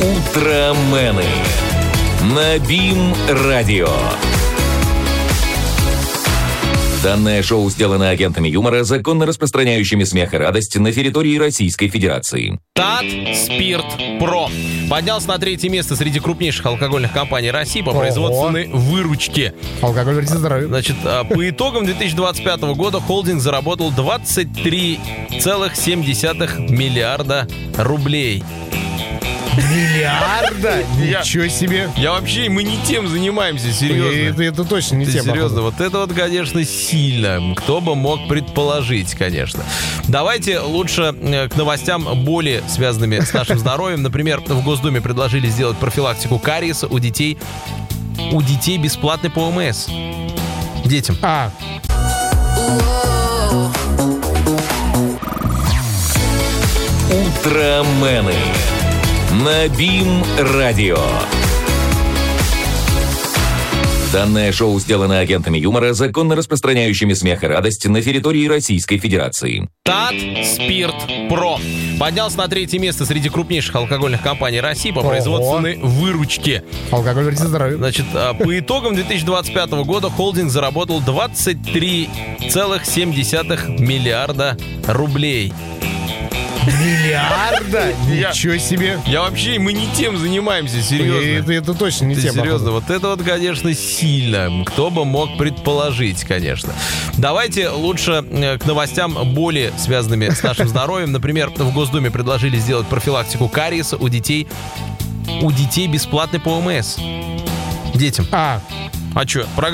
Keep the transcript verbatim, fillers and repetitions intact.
Утромены на БИМ-радио. Данное шоу сделано агентами юмора, законно распространяющими смех и радость на территории Российской Федерации. ТАТ Спирт Про поднялся на третье место среди крупнейших алкогольных компаний России по производственной выручке. Алкоголь вредит здоровью. Значит, по итогам две тысячи двадцать пятого года холдинг заработал двадцать три целых семь десятых миллиарда рублей. Миллиарда? Ничего себе. Я вообще, мы не тем занимаемся, серьезно. Это, это точно не Ты тем. серьезно, вот это вот, конечно, сильно. Кто бы мог предположить, конечно. Давайте лучше к новостям более связанными с нашим здоровьем. Например, в Госдуме предложили сделать профилактику кариеса у детей. У детей бесплатный по ОМС. Детям. А. Утромены на БИМ-радио. Данное шоу сделано агентами юмора, законно распространяющими смех и радость на территории Российской Федерации. ТАТ Спирт Про поднялся на третье место среди крупнейших алкогольных компаний России по Ого. производственной выручке. Алкоголь вредит здоровью. Значит, по итогам две тысячи двадцать пятого года холдинг заработал двадцать три целых семь десятых миллиарда рублей. Миллиарда? Ничего себе. Я вообще, мы не тем занимаемся, серьезно. Это, это точно не Ты тем. серьезно, вот это вот, конечно, сильно. Кто бы мог предположить, конечно. Давайте лучше к новостям более связанными с нашим здоровьем. Например, в Госдуме предложили сделать профилактику кариеса у детей. У детей бесплатный по ОМС. Детям. А. А что?